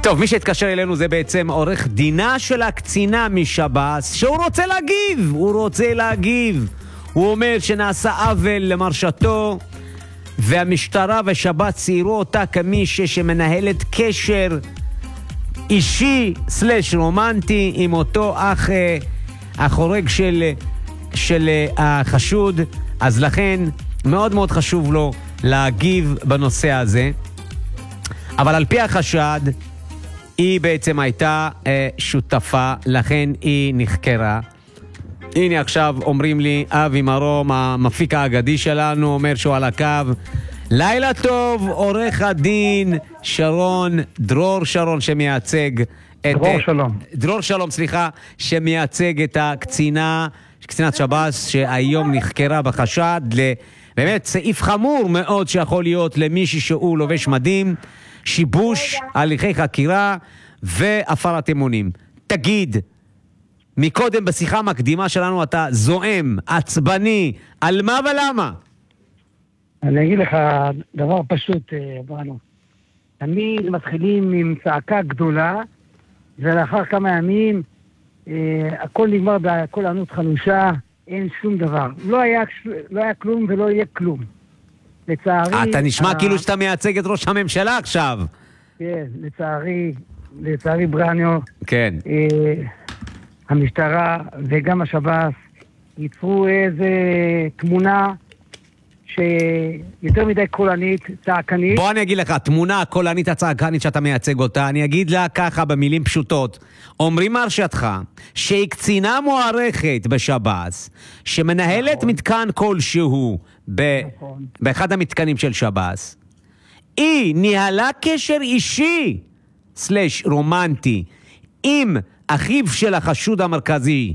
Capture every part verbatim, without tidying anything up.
טוב, מי שהתקשר אלינו זה בעצם עורך דינה של הקצינה משב"ס, שהוא רוצה להגיב, הוא רוצה להגיב. הוא אומר שנעשה עוול למרשתו, והמשטרה ושב"ס ציירו אותה כמישהו שמנהלת קשר אישי סלש רומנטי עם אותו אח החורג של, של החשוד. אז לכן מאוד מאוד חשוב לו להגיב בנושא הזה. אבל על פי החשד, היא בעצם הייתה אה, שותפה, לכן היא נחקרה. הנה עכשיו אומרים לי, אבי מרום, המפיק האגדי שלנו, אומר שהוא על הקו. לילה טוב, עורך הדין שרון, דרור שרון שמייצג את... דרור שלום. דרור שלום, סליחה, שמייצג את הקצינה, קצינת שב"ס, שהיום נחקרה בחשד, באמת סעיף חמור מאוד שיכול להיות למישהו שהוא לובש מדים, שיבוש הליכי חקירה והפרת אמונים. תגיד, מקודם בשיחה המקדימה שלנו אתה זועם, עצבני, על מה ולמה? אני אגיד לך דבר פשוט, בנו. תמיד מתחילים עם צעקה גדולה, ולאחר כמה ימים אה, הכל נגמר בכל ענות חלושה, אין שום דבר. לא היה, לא היה כלום ולא יהיה כלום. לצערי... אתה נשמע ה... כאילו שאתה מייצג את ראש הממשלה עכשיו. כן, לצערי, לצערי ברניו, כן. אה, המשטרה וגם השב"ס ייצרו איזה תמונה שיותר מדי קולנית, צעקנית. בוא אני אגיד לך, תמונה הקולנית הצעקנית שאתה מייצג אותה, אני אגיד לה ככה במילים פשוטות. אומרים מרשתך שהיא קצינה מוערכת בשב"ס, שמנהלת נכון. מתקן כלשהו ב... נכון. באחד המתקנים של שב"ס. היא ניהלה קשר אישי, סלש רומנטי, עם אחיו של החשוד המרכזי,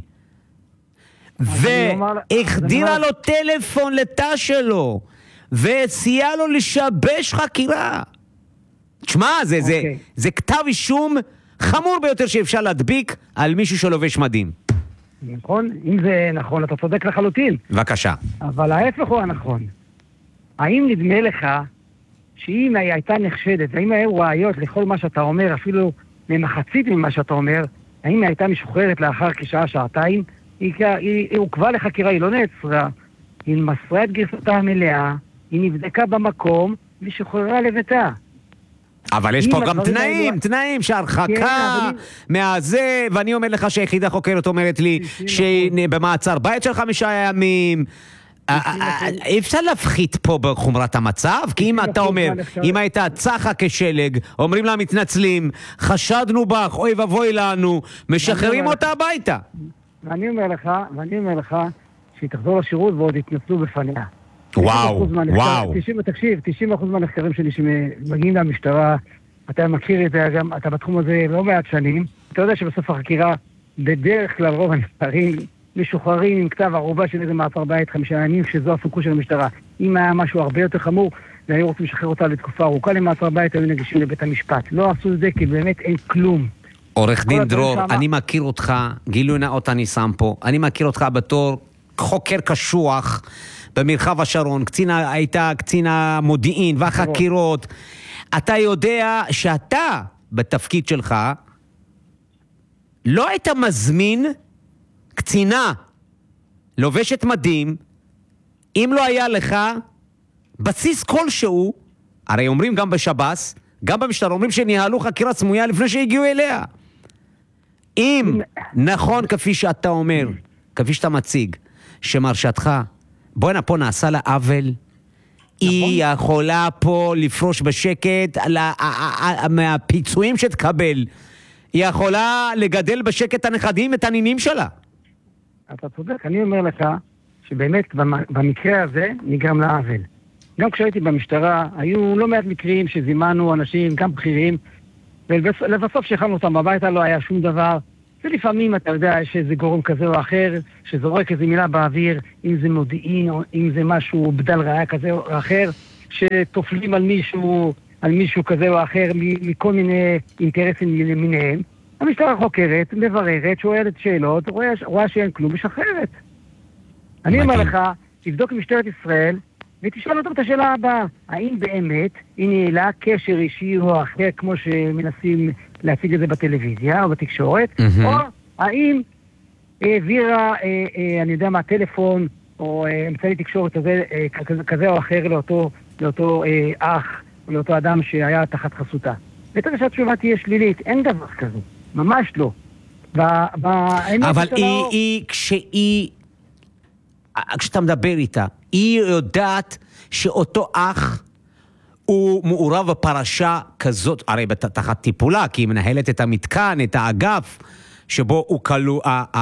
והחדירה לו טלפון לתא שלו, והציעה לו לשבש חקירה. תשמע, זה, זה, זה כתב אישום חמור ביותר שאפשר להדביק על מישהו שלובש מדים. נכון, אם זה נכון, אתה צודק לחלוטין. בבקשה. אבל ההפך הוא הנכון. האם נדמה לך שאם היא הייתה נחשדת, האם היו ראיות לכל מה שאתה אומר, אפילו למחצית ממה שאתה אומר, האם היא הייתה משוחררת לאחר כשעה, שעתיים, היא, היא, היא הוקבה לחקירה, היא לא נעצרה, היא מסרה את גרסתה המלאה, היא נבדקה במקום, ושוחררה לביתה. אבל יש פה גם תנאים, תנאים שהרחקה מהזה, ואני אומר לך שהיחידה חוקרת אומרת לי שהיא במעצר בית של חמישה ימים. אפשר להפחית פה בחומרת המצב? כי אם אתה אומר, אם הייתה צחה כשלג, אומרים לה מתנצלים, חשדנו בך, אוי ובוי לנו, משחררים אותה הביתה. ואני אומר לך, ואני אומר לך שהיא תחזור לשירות ועוד יתנצלו בפניה. וואו, וואו. תקשיב, תשעים אחוז מהנחקרים שלי שמגיעים למשטרה, אתה מכיר את זה גם, אתה בתחום הזה לא מעט שנים, אתה יודע שבסוף החקירה, בדרך כלל רוב הנחקרים משוחררים עם כתב ערובה של איזה מעצר בית חמישה ימים, שזו הפוקוס של המשטרה. אם היה משהו הרבה יותר חמור, והיו רוצים לשחרר אותה לתקופה ארוכה למעצר בית, היו נגישים לבית המשפט. לא עשו את זה כי באמת אין כלום. עורך דין דרור, אני מכיר אותך, גילוי נאות אני שם פה, אני מכיר אותך בתור חוקר קשוח במרחב השרון, קצינה, הייתה קצינה מודיעין והחקירות. אתה יודע שאתה בתפקיד שלך לא היית מזמין קצינה לובשת מדים אם לא היה לך בסיס כלשהו. הרי אומרים גם בשב"ס, גם במשטרה, אומרים שניהלו חקירה סמויה לפני שהגיעו אליה. אם נכון כפי שאתה אומר, כפי שאתה מציג, שמרשתך, בוא הנה פה נעשה לה עוול, היא יכולה פה לפרוש בשקט מהפיצויים שתקבל, היא יכולה לגדל בשקט הנכדים את הנינים שלה. אתה צודק, אני אומר לך שבאמת במקרה הזה נגרם לה עוול. גם כשהייתי במשטרה, היו לא מעט מקרים שזימנו אנשים, גם בכירים, ולבסוף שהכנו אותם בביתה לא היה שום דבר, ולפעמים אתה יודע שזה גורם כזה או אחר, שזורק איזו מילה באוויר, אם זה מודיעין או אם זה משהו בדל ראיה כזה או אחר, שתופלים על מישהו, על מישהו כזה או אחר מכל מיני אינטרסים למיניהם. המשטרה חוקרת, מבררת, שואלת שאלות, רואה, רואה שאין כלום, משחררת. אני אומר לך, תבדוק משטרת ישראל, ותשאל אותו את השאלה הבאה, האם באמת היא ניהלה קשר אישי או אחר, כמו שמנסים להציג את זה בטלוויזיה או בתקשורת, mm-hmm. או האם העבירה, אה, אה, אני יודע מה, טלפון או אה, אמצעי תקשורת כזה, אה, כזה, כזה או אחר לאותו, לאותו אה, אח או לאותו אדם שהיה תחת חסותה. ותראה שהתשובה תהיה שלילית, אין דבר כזה, ממש לא. ב, ב, אבל היא, לא... היא, כשהיא, כשאתה מדבר איתה, היא יודעת שאותו אח הוא מעורב בפרשה כזאת, הרי תחת טיפולה, כי היא מנהלת את המתקן, את האגף, שבו הוא כלוא,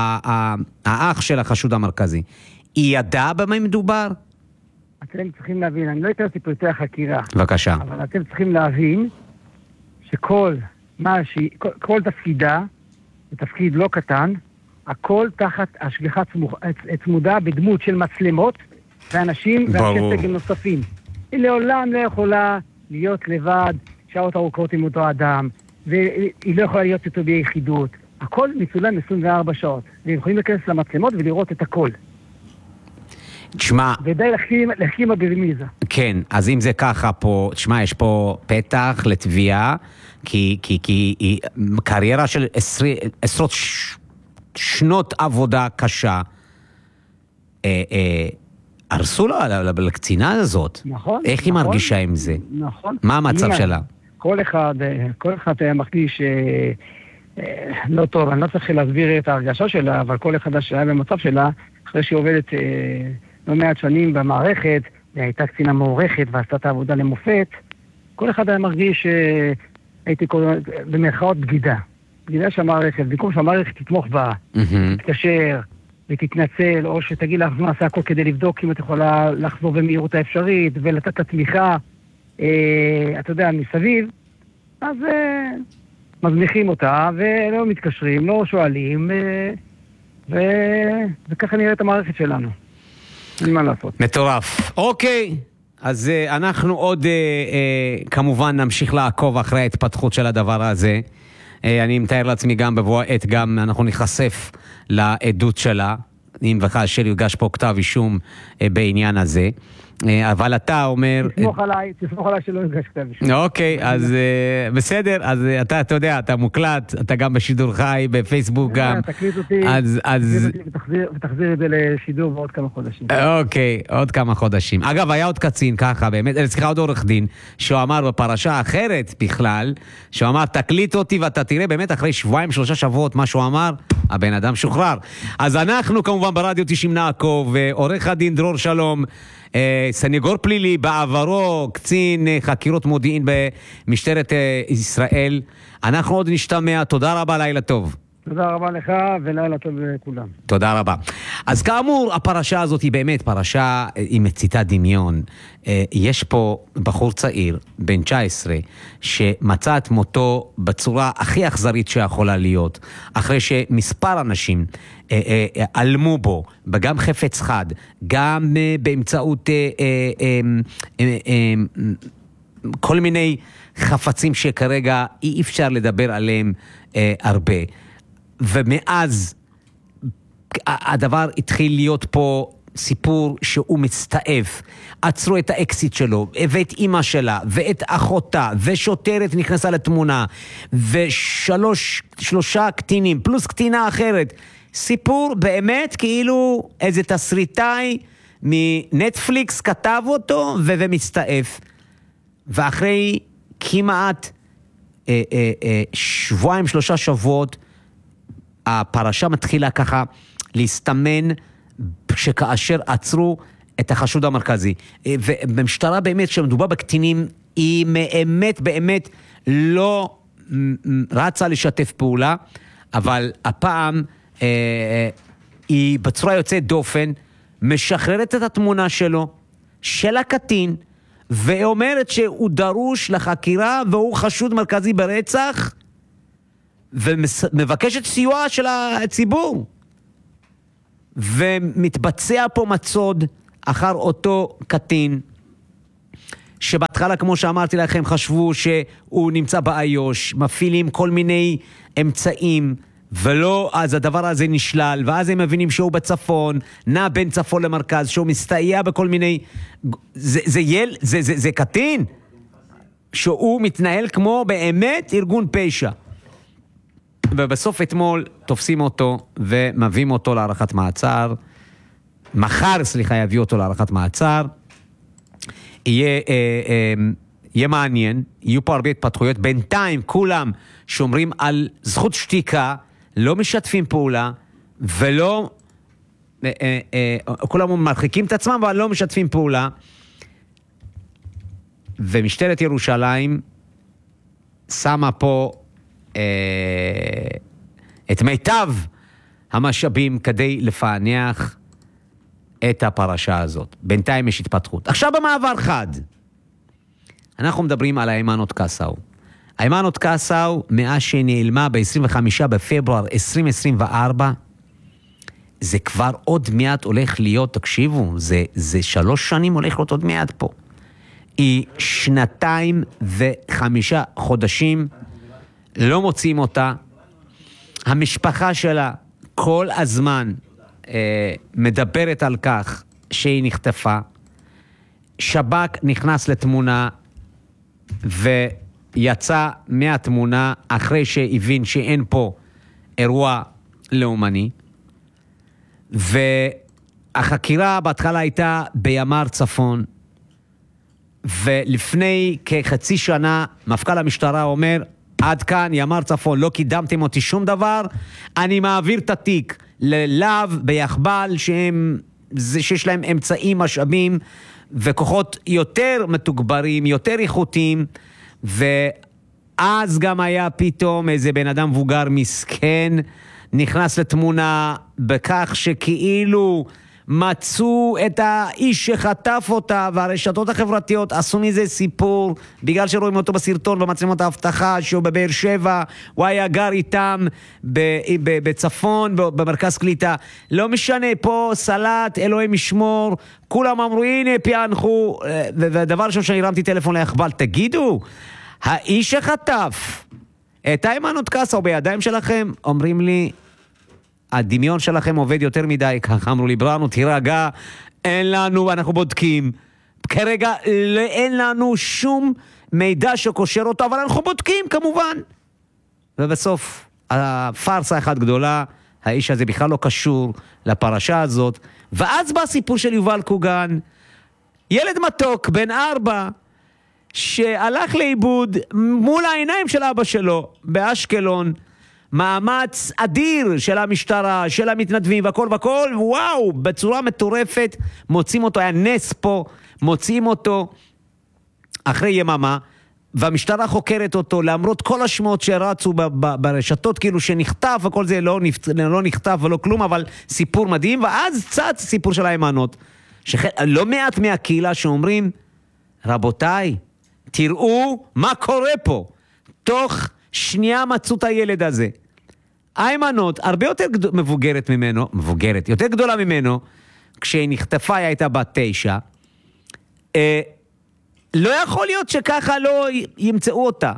האח של החשוד המרכזי. היא ידעה במה מדובר? אתם צריכים להבין, אני לא אתן לפרטי החקירה. בבקשה. אבל אתם צריכים להבין שכל מה שהיא, כל, כל תפקידה, זה תפקיד לא קטן, הכל תחת השגחה צמודה בדמות של מצלמות, ואנשים ואנשי סגל נוספים. היא לעולם לא יכולה להיות לבד שעות ארוכות עם אותו אדם, והיא לא יכולה להיות איתו ביחידות. הכל מצולם עשרים וארבע שעות, והם יכולים להיכנס למצלמות ולראות את הכל. תשמע... ודי להחכים ברמיזה. כן, אז אם זה ככה פה, תשמע, יש פה פתח לתביעה, כי, כי, כי היא קריירה של עשרי, עשרות ש... שנות עבודה קשה. אה, אה, הרסו לו לקצינה הזאת. נכון. איך היא נכון, מרגישה עם זה? נכון. מה המצב הנה, שלה? כל אחד, כל אחד היה מרגיש אה, אה, לא טוב, אני לא צריך להסביר את ההרגשה שלה, אבל כל אחד שהיה במצב שלה, אחרי שהיא עובדת אה, לא מעט שנים במערכת, והייתה קצינה מעורכת ועשתה את העבודה למופת, כל אחד היה מרגיש אה, הייתי קורא, במרכאות בגידה. בגידה שהמערכת, במקום שהמערכת תתמוך בה, תתקשר ותתנצל, או שתגיד לך זמן עשה הכל כדי לבדוק אם את יכולה לחזור במהירות האפשרית, ולתת את התמיכה, אה, אתה יודע, מסביב, אז אה, מזניחים אותה, ולא מתקשרים, לא שואלים, אה, ו... וככה נראה את המערכת שלנו. אין מה לעשות. מטורף. אוקיי. אז uh, אנחנו עוד uh, uh, כמובן נמשיך לעקוב אחרי ההתפתחות של הדבר הזה. Uh, אני מתאר לעצמי גם בבוא העת גם אנחנו נחשף לעדות שלה, אם וכאשר יוגש פה כתב אישום uh, בעניין הזה. Uh, אבל אתה אומר... תסמוך עליי, תסמוך עליי שלא יוגש כתב אישום. אוקיי, אז uh, בסדר, אז uh, אתה, אתה יודע, אתה מוקלט, אתה גם בשידור חי, בפייסבוק גם. תקליט אותי, אז, אז... ותחזיר, ותחזיר את זה לשידור בעוד כמה חודשים. אוקיי, עוד כמה חודשים. אגב, היה עוד קצין ככה, באמת, סליחה, עוד עורך דין, שהוא אמר בפרשה אחרת בכלל, שהוא אמר, תקליט אותי ואתה תראה באמת אחרי שבועיים, שלושה שבועות, מה שהוא אמר, הבן אדם שוחרר. אז אנחנו כמובן ברדיו תשעים נעקוב, עורך הדין דרור שלום, סניגור פלילי בעברו, קצין חקירות מודיעין במשטרת ישראל. אנחנו עוד נשתמע, תודה רבה, לילה טוב. תודה רבה לך ולילה טוב לכולם. תודה רבה. אז כאמור, הפרשה הזאת היא באמת פרשה עם מציתה דמיון. יש פה בחור צעיר, בן תשע עשרה, שמצא את מותו בצורה הכי אכזרית שיכולה להיות, אחרי שמספר אנשים עלמו בו, וגם חפץ חד, גם באמצעות כל מיני חפצים שכרגע אי אפשר לדבר עליהם הרבה. ומאז הדבר התחיל להיות פה סיפור שהוא מצטעף. עצרו את האקסיט שלו, ואת אמא שלה, ואת אחותה, ושוטרת נכנסה לתמונה, ושלוש, שלושה קטינים, פלוס קטינה אחרת. סיפור באמת כאילו איזה תסריטאי מנטפליקס כתב אותו, ומצטעף. ואחרי כמעט אה, אה, אה, שבועיים, שלושה שבועות, הפרשה מתחילה ככה להסתמן שכאשר עצרו את החשוד המרכזי. ובמשטרה באמת שמדובר בקטינים, היא באמת באמת לא רצה לשתף פעולה, אבל הפעם אה, היא בצורה יוצאת דופן, משחררת את התמונה שלו, של הקטין, ואומרת שהוא דרוש לחקירה והוא חשוד מרכזי ברצח, ומבקשת סיוע של הציבור. ומתבצע פה מצוד אחר אותו קטין, שבהתחלה, כמו שאמרתי לכם, חשבו שהוא נמצא באיו"ש, מפעילים כל מיני אמצעים, ולא, אז הדבר הזה נשלל, ואז הם מבינים שהוא בצפון, נע בין צפון למרכז, שהוא מסתייע בכל מיני... זה, זה, יל, זה, זה, זה קטין, שהוא מתנהל כמו באמת ארגון פשע. ובסוף אתמול תופסים אותו ומביאים אותו להערכת מעצר, מחר, סליחה, יביאו אותו להערכת מעצר, יהיה, אה, אה, יהיה מעניין, יהיו פה הרבה התפתחויות, בינתיים כולם שומרים על זכות שתיקה, לא משתפים פעולה, ולא, אה, אה, אה, כולם מרחיקים את עצמם, אבל לא משתפים פעולה, ומשטרת ירושלים שמה פה אה, את מיטב המשאבים כדי לפענח את הפרשה הזאת. בינתיים יש התפתחות. עכשיו במעבר חד, אנחנו מדברים על היימנוט קסאו. היימנוט קסאו, מאז שנעלמה ב-עשרים וחמישה בפברואר עשרים עשרים וארבע, זה כבר עוד מעט הולך להיות, תקשיבו, זה, זה שלוש שנים הולך להיות עוד מעט פה. היא שנתיים וחמישה חודשים, לא מוצאים אותה. המשפחה שלה כל הזמן אה, מדברת על כך שהיא נחטפה. שב"כ נכנס לתמונה ויצא מהתמונה אחרי שהבין שאין פה אירוע לאומני. והחקירה בהתחלה הייתה בימ"ר צפון, ולפני כחצי שנה מפכ"ל המשטרה אומר, עד כאן ימ"ר צפון, לא קידמתם אותי שום דבר, אני מעביר את התיק ללהב ביחבל, שהם, זה שיש להם אמצעים, משאבים וכוחות יותר מתוגברים, יותר איכותיים. ואז גם היה פתאום איזה בן אדם מבוגר מסכן נכנס לתמונה בכך שכאילו מצאו את האיש שחטף אותה, והרשתות החברתיות עשו מזה סיפור, בגלל שרואים אותו בסרטון במצלמות ההבטחה, שהוא בבאר שבע, הוא היה גר איתם בצפון, במרכז קליטה. לא משנה, פה סלט, אלוהים ישמור, כולם אמרו, הנה פענחו, והדבר ראשון שאני הרמתי טלפון ליחבל, תגידו, האיש שחטף את היימנוט קסאו בידיים שלכם, אומרים לי, הדמיון שלכם עובד יותר מדי, ככה אמרו לי, בראנו, תירגע, אין לנו, אנחנו בודקים. כרגע אין לנו שום מידע שקושר אותו, אבל אנחנו בודקים כמובן. ובסוף, הפרסה אחת גדולה, האיש הזה בכלל לא קשור לפרשה הזאת, ואז בא סיפור של יובל קוגן, ילד מתוק, בן ארבע, שהלך לאיבוד מול העיניים של אבא שלו, באשקלון, מאמץ אדיר של המשטרה, של המתנדבים והכל וכל, וואו, בצורה מטורפת, מוצאים אותו, היה נס פה, מוצאים אותו אחרי יממה, והמשטרה חוקרת אותו, למרות כל השמות שרצו ב- ב- ברשתות, כאילו שנכתב, וכל זה לא, נפ... לא נכתב ולא כלום, אבל סיפור מדהים, ואז צץ סיפור של היימנוט, שלא מעט מהקהילה שאומרים, רבותיי, תראו מה קורה פה, תוך שנייה מצאו את הילד הזה. היימנוט, הרבה יותר גד... מבוגרת ממנו, מבוגרת, יותר גדולה ממנו, כשהיא נחטפה, היא הייתה בת תשע, אה, לא יכול להיות שככה לא ימצאו אותה.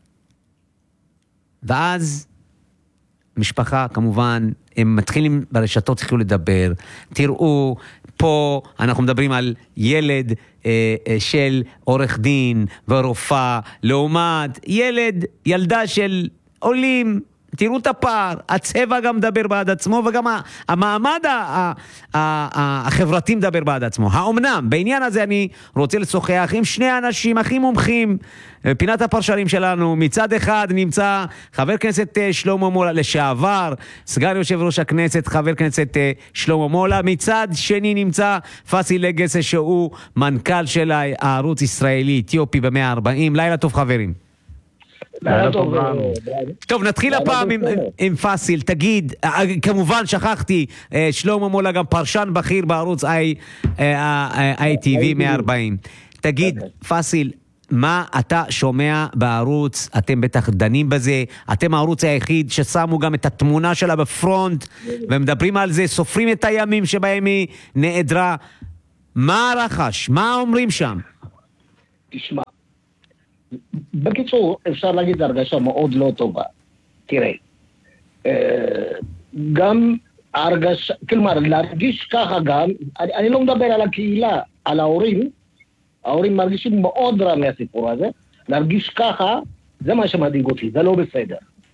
ואז משפחה, כמובן, הם מתחילים ברשתות, צריכים לדבר, תראו, פה אנחנו מדברים על ילד אה, אה, של עורך דין ורופאה, לעומת ילד, ילדה של עולים, תראו את הפער, הצבע גם מדבר בעד עצמו, וגם המעמד החברתי מדבר בעד עצמו. האומנם, בעניין הזה אני רוצה לשוחח עם שני אנשים הכי מומחים, פינת הפרשנים שלנו. מצד אחד נמצא חבר כנסת שלמה מולה לשעבר, סגן יושב ראש הכנסת, חבר כנסת שלמה מולה. מצד שני נמצא פאסיל לגס, שהוא מנכ"ל של הערוץ ישראלי אתיופי ב-מאה וארבעים. לילה טוב חברים. טוב, טוב, נתחיל הפעם עם, עם פאסיל. תגיד, כמובן שכחתי, שלמה מולה גם פרשן בכיר בערוץ איי טי וי מאה וארבעים. תגיד, פאסיל, מה אתה שומע בערוץ? אתם בטח דנים בזה, אתם הערוץ היחיד ששמו גם את התמונה שלה בפרונט, ומדברים על זה, סופרים את הימים שבהם היא נעדרה. מה הרחש? מה אומרים שם? תשמע, בקיצור, אפשר להגיד הרגשה מאוד לא טובה. תראה, גם הרגש, כלומר, להרגיש ככה גם, אני, אני לא מדבר על הקהילה, על ההורים, ההורים מרגישים מאוד רע מהסיפור הזה, להרגיש ככה, זה מה שמדאיג אותי, זה לא בסדר.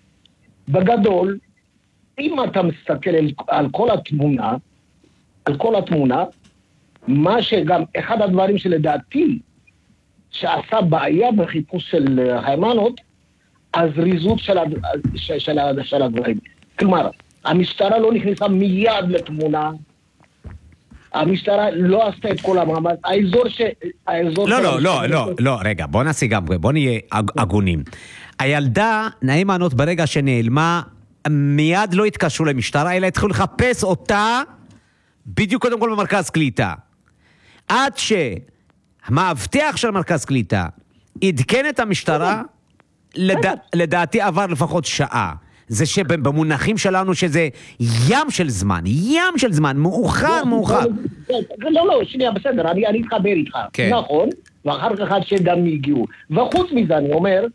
בגדול, אם אתה מסתכל על, על כל התמונה, על כל התמונה, מה שגם, אחד הדברים שלדעתי, שעשה בעיה בחיפוש של היימנוט, הזריזות של, הד... של, של, של הדברים. כלומר, המשטרה לא נכנסה מיד לתמונה, המשטרה לא עשתה את כל המאמץ, האזור ש... האזור לא, לא, לא, לא, לא, רגע, בוא נעשה גם, בוא נהיה הגונים. הילדה, היימנוט, ברגע שנעלמה, מיד לא התקשרו למשטרה, אלא התחילו לחפש אותה, בדיוק קודם כל במרכז קליטה. עד שהמאבטח של מרכז קליטה עדכן את המשטרה, לדעתי עבר לפחות שעה. זה שבמונחים שלנו שזה ים של זמן, ים של זמן, מאוחר, מאוחר. לא, לא, שנייה, בסדר, אני אתחבר איתך. נכון, ואחר כך שגם הגיעו. וחוץ מזה, אני אומר,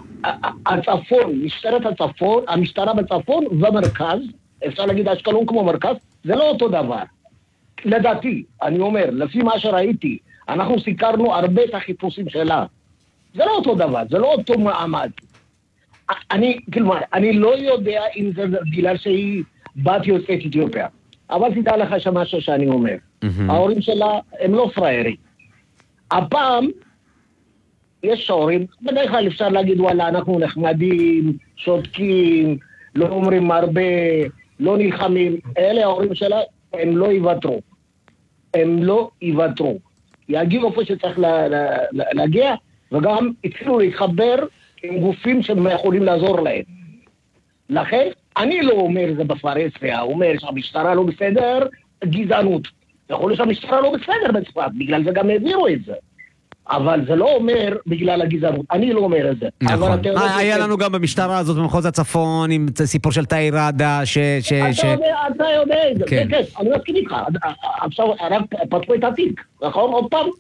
הצפון, משטרת הצפון, המשטרה בצפון ומרכז, אפשר להגיד אשקלון כמו מרכז, זה לא אותו דבר. לדעתי, אני אומר, לפי מה שראיתי, אנחנו סיקרנו הרבה את החיפושים שלה. זה לא אותו דבר, זה לא אותו מעמד. אני, כלומר, אני לא יודע אם זה בגלל שהיא בת יוצאת אתיופיה. אבל תדע לך שמשהו שאני אומר. ההורים שלה הם לא פריירים. הפעם, יש הורים, בדרך כלל אפשר להגיד, וואלה, אנחנו נחמדים, שותקים, לא אומרים הרבה, לא נלחמים. אלה ההורים שלה, הם לא יוותרו. הם לא יוותרו. יגיעו איפה שצריך לה, לה, לה, להגיע, וגם התחילו להתחבר עם גופים שהם יכולים לעזור להם. לכן, אני לא אומר זה בפרסיה, אומר שהמשטרה לא בסדר, גזענות. יכול להיות שהמשטרה לא בסדר בצפת, בגלל זה גם העבירו את זה. אבל זה לא אומר בגלל הגזענות, אני לא אומר את זה. נכון. היה לנו גם במשטרה הזאת במחוז הצפון, עם סיפור של תאירדה, ש... אתה יודע את זה, כן, אני מסכים איתך. עכשיו רק פתחו את התיק, נכון? עוד פעם?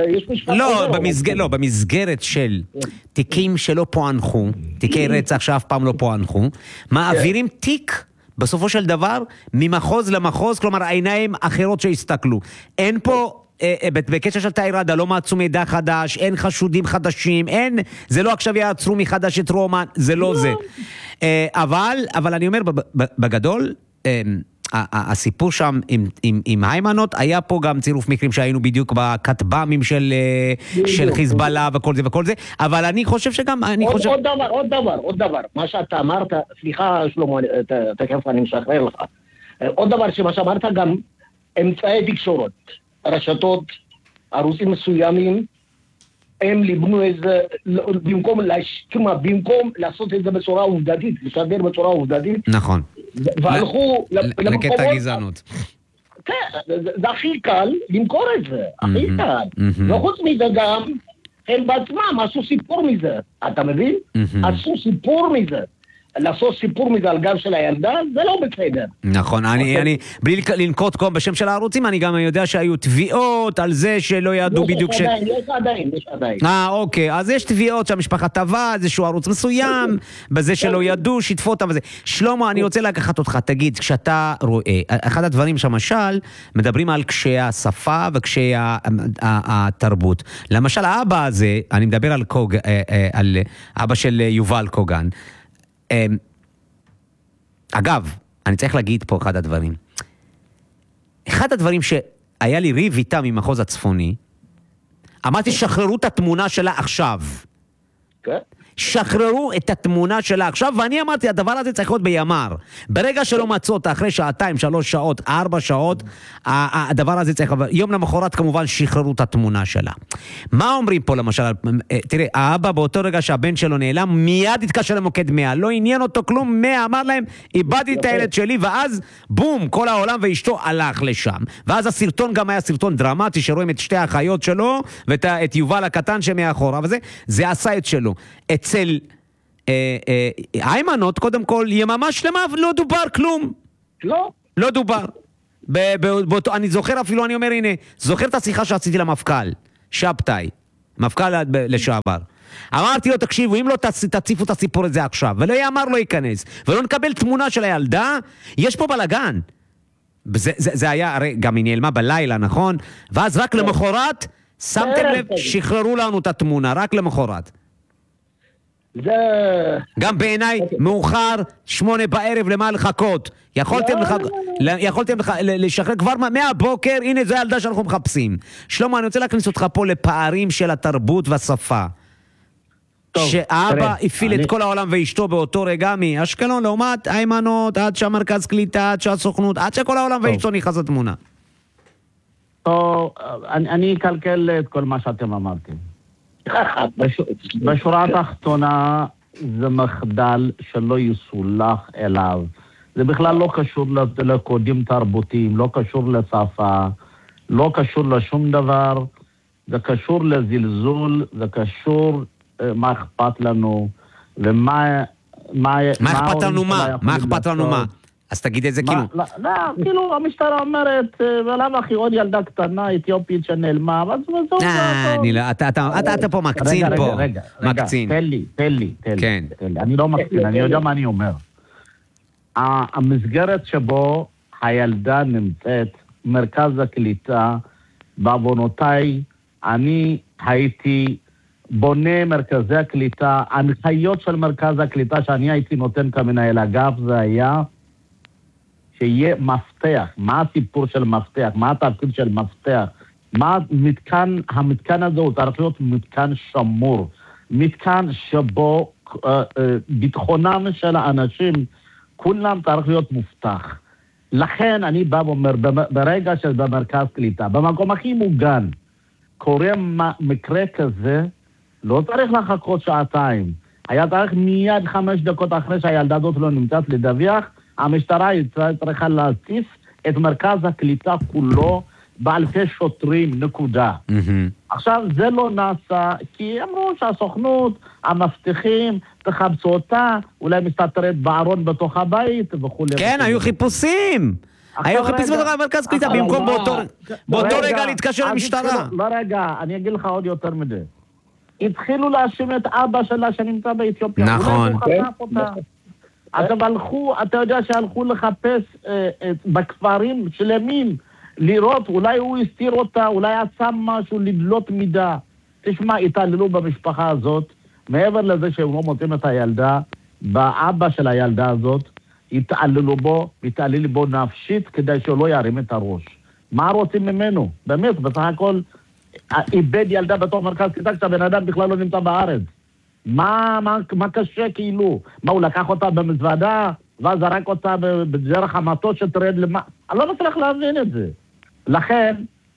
לא, במסגרת של תיקים שלא פוענחו, תיקי רצח שאף פעם לא פוענחו, מעבירים תיק בסופו של דבר ממחוז למחוז, כלומר העיניים אחרות שהסתכלו. אין פה... בקשר של תאירדה לא מצאו מידע חדש, אין חשודים חדשים, אין, זה לא עכשיו יעצרו מחדש את רומן, זה לא זה. אבל, אבל אני אומר, בגדול, הסיפור שם עם, עם, עם היימנוט, היה פה גם צירוף מקרים שהיינו בדיוק בכתב"מים של, של חיזבאללה וכל זה וכל זה, אבל אני חושב שגם, אני עוד, חושב... עוד דבר, עוד דבר, עוד דבר, מה שאתה אמרת, סליחה שלמה, תכף אני משחרר לך, עוד דבר שמה שאמרת גם, אמצעי תקשורת. רשתות, ערוצים מסוימים, הם ליבנו איזה, במקום, כמה, במקום לעשות את זה בצורה עובדתית, לשדר בצורה עובדתית. נכון. והלכו לקטע גזענות. כן, זה הכי קל למכור את זה, הכי קל. וחוץ מזה גם, הם בעצמם עשו סיפור מזה, אתה מבין? עשו סיפור מזה. לעשות סיפור מזה על גב של הילדה, זה לא בסדר. נכון, אני, אני, בלי לנקוט קום בשם של הערוצים, אני גם יודע שהיו תביעות על זה שלא ידעו בדיוק ש... יש עדיין, יש עדיין, יש עדיין. אה, אוקיי, אז יש תביעות שהמשפחה טבעה, איזשהו ערוץ מסוים, בזה שלא ידעו, שיתפו אותם וזה. שלמה, אני רוצה לקחת אותך, תגיד, כשאתה רואה, אחד הדברים שהמשל, מדברים על קשיי השפה וקשיי התרבות. למשל, האבא הזה, אני מדבר על קוג, על אבא של יובל קוגן, אגב, אני צריך להגיד פה אחד הדברים. אחד הדברים שהיה לי ריב איתה ממחוז הצפוני, אמרתי, שחררו את התמונה שלה עכשיו. כן? שחררו את התמונה שלה עכשיו, ואני אמרתי, הדבר הזה צריך להיות בימר. ברגע שלא מצאו אותה, אחרי שעתיים, שלוש שעות, ארבע שעות, הדבר הזה צריך... יום למחרת כמובן שחררו את התמונה שלה. מה אומרים פה למשל? תראה, האבא באותו רגע שהבן שלו נעלם, מיד התקשר למוקד מאה. לא עניין אותו כלום, מאה אמר להם, איבדתי את הילד שלי, ואז בום, כל העולם ואשתו הלך לשם. ואז הסרטון גם היה סרטון דרמטי, שרואים את שתי האחיות שלו, ואת יובל הקטן שמאחורה, וזה, זה עשה את שלו. אצל היימנוט, קודם כל, יממה שלמה, לא דובר כלום. לא. לא דובר. אני זוכר אפילו, אני אומר, הנה, זוכר את השיחה שעשיתי למפכ"ל, שבתאי, מפכ"ל לשעבר. אמרתי לו, תקשיבו, אם לא תציפו את הסיפור הזה עכשיו, ולא יאמר לא ייכנס, ולא נקבל תמונה של הילדה, יש פה בלגן. זה, זה, זה היה, הרי גם היא נעלמה בלילה, נכון? ואז רק למחרת, שמתם לב, שחררו לנו את התמונה, רק למחרת. זה... גם בעיניי מאוחר, שמונה בערב למה לחכות. יכולתם, לח... יכולתם לח... לשחרר כבר מהבוקר, הנה זו הילדה שאנחנו מחפשים. שלמה, אני רוצה להכניס אותך פה לפערים של התרבות והשפה. שאבא הפעיל את כל העולם ואשתו באותו רגע מאשקלון, לעומת היימנות, עד שהמרכז קליטה, עד שהסוכנות, עד שכל העולם ואשתו נכנס לתמונה. טוב, אני אקלקל את כל מה שאתם אמרתם. בשורה התחתונה זה מחדל שלא יסולח אליו. זה בכלל לא קשור לקודים תרבותיים, לא קשור לשפה, לא קשור לשום דבר. זה קשור לזלזול, זה קשור מה אכפת לנו, ומה... מה אכפת לנו מה? מה אכפת לנו מה? אז תגיד את זה כאילו. לא, לא, כאילו המשטרה אומרת, ולמה אחי עוד ילדה קטנה, אתיופית שנעלמה, אבל זו... אה, אתה פה מקצין פה. רגע, רגע, תן לי, תן לי, תן לי. אני לא מקצין, אני יודע מה אני אומר. המסגרת שבו הילדה נמצאת, מרכז הקליטה, בעוונותיי, אני הייתי בונה מרכזי הקליטה, הנחיות של מרכז הקליטה שאני הייתי נותן כמנהל אגף, זה היה שיהיה מפתח. מה הסיפור של מפתח? מה התפקיד של מפתח? מה מתקן, המתקן הזה הוא צריך להיות מתקן שמור. מתקן שבו אה, אה, ביטחונם של האנשים, כולם צריך להיות מובטח. לכן אני בא ואומר, ברגע שבמרכז קליטה, במקום הכי מוגן, קורה מקרה כזה, לא צריך לחכות שעתיים. היה צריך מיד חמש דקות אחרי שהילדה הזאת לא נמצאת לדווח, המשטרה צריכה להציף את מרכז הקליטה כולו באלפי שוטרים, נקודה. עכשיו, זה לא נעשה, כי אמרו שהסוכנות, המבטיחים, תחפשו אותה, אולי מסתתרת בארון בתוך הבית וכו'. כן, היו חיפושים. היו חיפושים בתוך המרכז קליטה, במקום באותו רגע להתקשר למשטרה. לא רגע, אני אגיד לך עוד יותר מדי. התחילו להאשים את אבא שלה שנמצא באתיופיה. נכון. אגב, הלכו, אתה יודע שהלכו לחפש בכפרים שלמים, לראות, אולי הוא הסתיר אותה, אולי עשה משהו, לדלות מידה. תשמע, התעללו במשפחה הזאת, מעבר לזה שהם לא מוצאים את הילדה, באבא של הילדה הזאת, התעללו בו, התעללו בו נפשית, כדי שהוא לא ירים את הראש. מה רוצים ממנו? באמת, בסך הכל, איבד ילדה בתוך מרכז קליטה, כשהבן אדם בכלל לא נמצא בארץ. מה, מה, מה קשה כאילו? מה, הוא לקח אותה במזוודה, ואז זרק אותה בדרך המטוס שתרד למה? אני לא מצליח להבין את זה. לכן,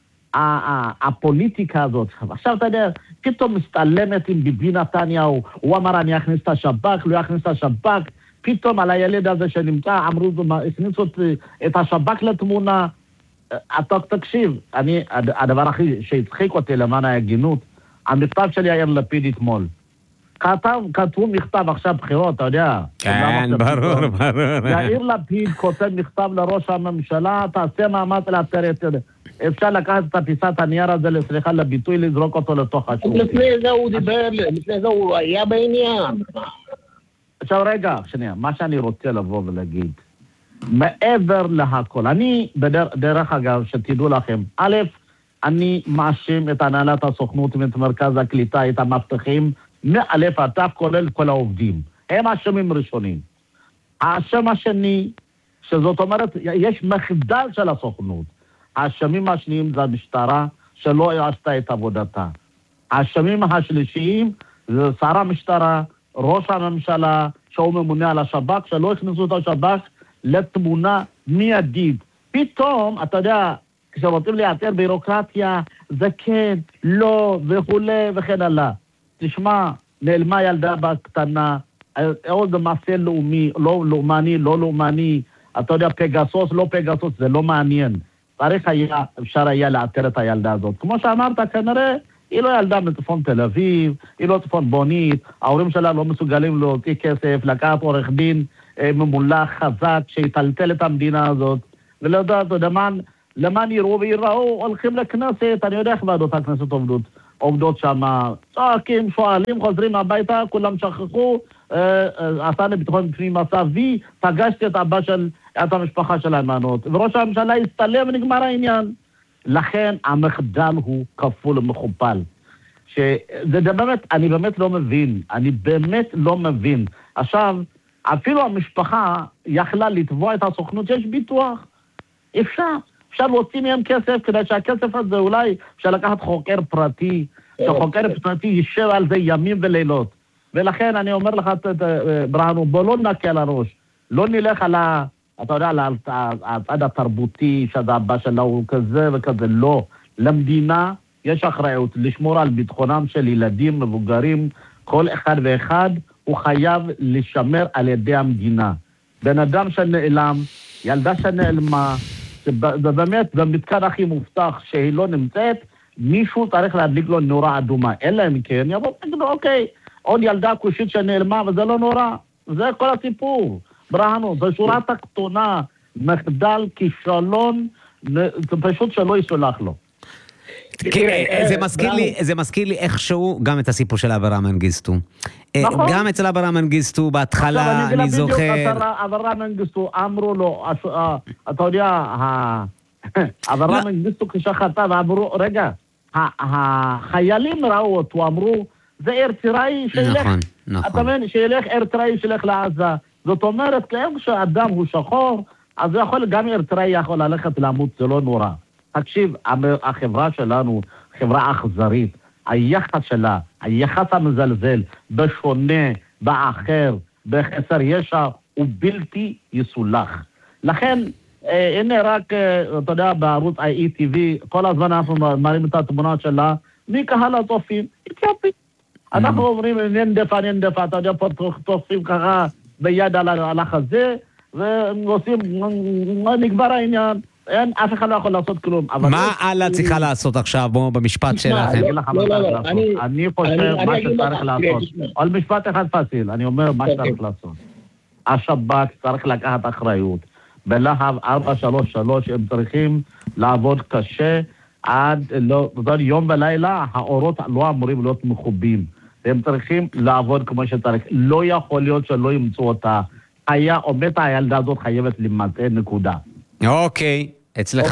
הפוליטיקה הזאת, עכשיו אתה יודע, פתאום מסתלמת עם ביבי נתניהו, הוא אמר אני אכניס את השב"כ, לא יכניס את השב"כ, פתאום על הילד הזה שנמצא, אמרו, הכניסו את השב"כ לתמונה. אתה תקשיב, אני, הדבר הכי שהצחיק אותי למען ההגינות, המכתב של יאיר לפיד אתמול. כתב, כתבו מכתב עכשיו בחירות, אתה יודע. כן, ברור, ברור. יאיר לפיד כותב מכתב לראש הממשלה, תעשה מאמץ לאתר את זה. אפשר לקחת את הפיסת הנייר הזה, סליחה לביטוי, לזרוק אותו לתוך השוק. לפני זה הוא דיבר, לפני זה הוא היה בעניין. עכשיו רגע, שנייה, מה שאני רוצה לבוא ולהגיד, מעבר להכל, אני, בדרך אגב, שתדעו לכם, א', אני מאשים את הנהלת הסוכנות ואת מרכז הקליטה, את המבטחים, מאלף עד תף, כולל כל העובדים. הם האשמים ראשונים. האשם השני, שזאת אומרת, יש מחדל של הסוכנות. האשמים השניים זה המשטרה, שלא עשתה את עבודתה. האשמים השלישיים, זה שר המשטרה, ראש הממשלה, שהוא ממונה על השב"כ, שלא הכניסו את השב"כ לתמונה מיידית. פתאום, אתה יודע, כשרוצים לייצר בירוקרטיה, זה כן, לא, וכולי, וכן הלאה. תשמע, נעלמה ילדה בקטנה, עוד מעשה לאומי, לא לאומני, לא לאומני, אתה יודע, פגסוס, לא פגסוס, זה לא מעניין. צריך היה, אפשר היה לאתר את הילדה הזאת. כמו שאמרת, כנראה, היא לא ילדה מצפון תל אביב, היא לא צפון בונית, ההורים שלה לא מסוגלים להוציא כסף, לקחת עורך דין ממולח חזק, שיטלטל את המדינה הזאת, ולא יודע, למען, למען יראו ויראו, הולכים לכנסת, אני יודע איך ועדות הכנסת עובדות. עובדות שם, צועקים, שואלים, חוזרים הביתה, כולם שכחו, עשה לביטחון פנים עשה וי, פגשתי את אבא של, את המשפחה של היימנוט, וראש הממשלה הסתלם ונגמר העניין. לכן המחדל הוא כפול ומכופל. שזה באמת, אני באמת לא מבין, אני באמת לא מבין. עכשיו, אפילו המשפחה יכלה לתבוע את הסוכנות, יש ביטוח. אפשר, אפשר להוציא מהם כסף, כדי שהכסף הזה אולי אפשר לקחת חוקר פרטי, שחוקר פרטי יישב על זה ימים ולילות. ולכן אני אומר לך, ברהנו, בוא לא נקה על הראש, לא נלך על ה... אתה יודע, על הצד התרבותי, שזה הבא שלה הוא כזה וכזה, לא. למדינה יש אחריות לשמור על ביטחונם של ילדים, מבוגרים, כל אחד ואחד, הוא חייב לשמר על ידי המדינה. בן אדם שנעלם, ילדה שנעלמה, באמת במתקן הכי מובטח שהיא לא נמצאת, מישהו צריך להדליק לו נורה אדומה. אלא אם כן, יבוא תגידו, אוקיי, עוד ילדה קושית שנעלמה, וזה לא נורא. זה כל הסיפור. ברהנו, בשורה התחתונה, מחדל, כישלון, זה פשוט שלא יסולח לו. זה מזכיר לי, זה מזכיר לי איכשהו גם את הסיפור של אברה מנגיסטו. גם אצל אברה מנגיסטו בהתחלה, אני זוכר... אברה מנגיסטו, אמרו לו, אתה יודע, אברה מנגיסטו כשחטא, ואמרו, רגע, החיילים ראו אותו, אמרו, זה ארתראי שילך, אתה מבין, שילך ארתראי שילך לעזה. זאת אומרת, כשאדם הוא שחור, אז יכול, גם ארתראי יכול ללכת למות, זה לא נורא. תקשיב, החברה שלנו, חברה אכזרית, היחס שלה, היחס המזלזל, בשונה, באחר, בחסר ישע, הוא בלתי יסולח. לכן, אה, הנה רק, אה, אתה יודע, בערוץ איי טי וי, כל הזמן אנחנו מראים את התמונות שלה, מקהל הצופים, אתיופי. אנחנו אומרים, ננדפה, ננדפה, אתה יודע, פה תופסים ככה ביד על החזה, ועושים, נגבר העניין. אין, אף אחד לא יכול לעשות כלום. מה אללה צריכה לעשות עכשיו, בואו במשפט שלכם? אני חושב מה שצריך לעשות. על משפט אחד פסיל, אני אומר מה שצריך לעשות. השב"כ צריך לקחת אחריות. בלהב ארבע שלוש שלוש הם צריכים לעבוד קשה, עד יום ולילה, האורות לא אמורים להיות מחובים. הם צריכים לעבוד כמו שצריך. לא יכול להיות שלא ימצאו אותה. היה, או מתה הילדה הזאת חייבת למטה, נקודה. אוקיי, אצלך?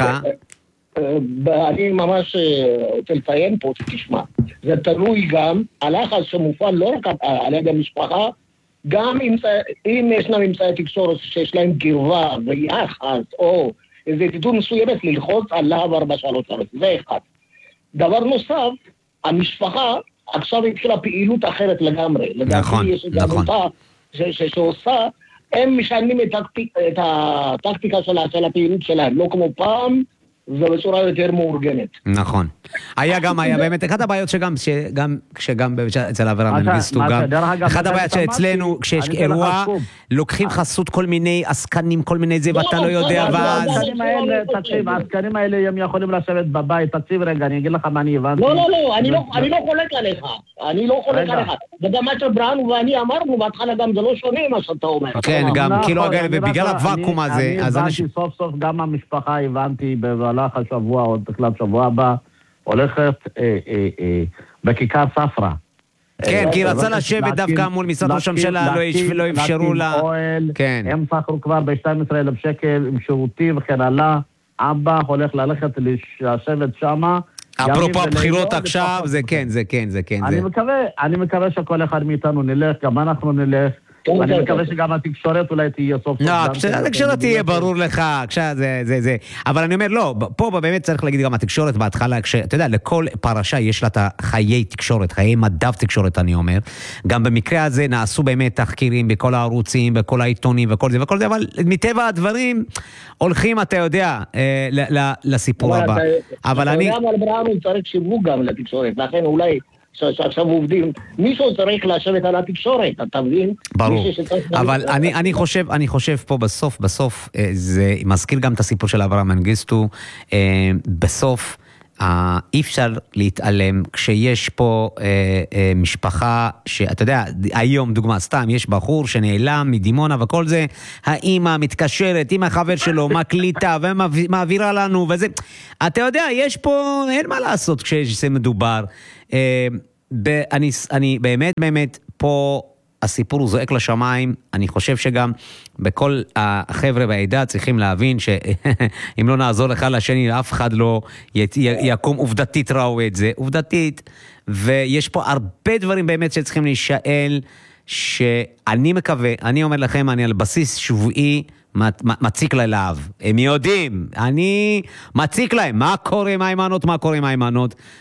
אני ממש רוצה לציין פה, תשמע, זה תלוי גם, הלחץ שמופעל לא רק על ידי המשפחה, גם אם ישנם אמצעי תקשורת שיש להם קרבה ויחס, או איזו עידוד מסוימת ללחוץ על להב ארבע שלוש שלוש, זה אחד. דבר נוסף, המשפחה עכשיו התחילה פעילות אחרת לגמרי. נכון, נכון. שעושה, הם משנים את, הטקטיק, את הטקטיקה של, של הפעילות שלהם, לא כמו פעם, ובצורה יותר מאורגנת. נכון. היה גם, היה באמת, אחת הבעיות שגם, שגם, כשגם אצל אברה מנגיסטו, גם, אחת הבעיות שאצלנו, כשיש אירוע, לוקחים חסות כל מיני עסקנים, כל מיני זה, ואתה לא יודע, ואז... העסקנים האלה, תקשיב, העסקנים האלה הם יכולים לשבת בבית, תקשיב רגע, אני אגיד לך מה אני הבנתי. לא, לא, לא, אני לא חולק עליך, אני לא חולק עליך. וגם מה שברהנו ואני אמרנו, בהתחלה גם זה לא שונה מה שאתה אומר. כן, גם, כאילו, ובגלל הוואקום הזה, אז אנשים... אני הבנתי סוף סוף, גם המשפחה הבנתי במהלך השבוע, או תחילת שבוע הבא, הולכת בכיכר ספרא. כן, כי רצה לשבת דווקא מול משרד ראש הממשלה, לא אפשרו לה... הם סחרו כבר ב-שנים עשר אלף שקל עם שירותים וכן הלאה. אבא הולך ללכת לשבת שמה. אפרופו הבחירות עכשיו, זה כן, זה כן, זה כן. אני מקווה שכל אחד מאיתנו נלך, גם אנחנו נלך. ואני מקווה שגם התקשורת אולי תהיה סוף סוף. לא, התקשורת תהיה ברור לך, זה, זה, זה. אבל אני אומר, לא, פה באמת צריך להגיד גם התקשורת בהתחלה, אתה יודע, לכל פרשה יש לה את חיי תקשורת, חיי מדף תקשורת, אני אומר. גם במקרה הזה נעשו באמת תחקירים בכל הערוצים, בכל העיתונים וכל זה וכל זה, אבל מטבע הדברים הולכים, אתה יודע, לסיפור הבא. אבל אני... אבל ברהנו צריך שיווק גם לתקשורת, לכן אולי... שעכשיו עובדים, מישהו צריך לשבת על התקשורת, אתה מבין? ברור, אבל אני, אני חושב, אני חושב פה בסוף, בסוף, זה מזכיר גם את הסיפור של אברה מנגיסטו, בסוף, אי אפשר להתעלם כשיש פה אה, אה, משפחה שאתה יודע, היום דוגמה סתם, יש בחור שנעלם מדימונה וכל זה, האמא מתקשרת עם החבר שלו, מקליטה ומעבירה לנו וזה, אתה יודע, יש פה, אין מה לעשות כשזה מדובר. אה, ב, אני, אני באמת באמת פה הסיפור הוא זועק לשמיים. אני חושב שגם בכל החבר'ה בעדה צריכים להבין שאם לא נעזור לך לשני, אף אחד לא יקום. עובדתית ראו את זה, עובדתית, ויש פה הרבה דברים באמת שצריכים להישאל, שאני מקווה, אני אומר לכם, אני על בסיס שבועי מציק ללהב, הם יודעים, אני מציק להם, מה קורה עם האימנות, מה קורה עם האימנות,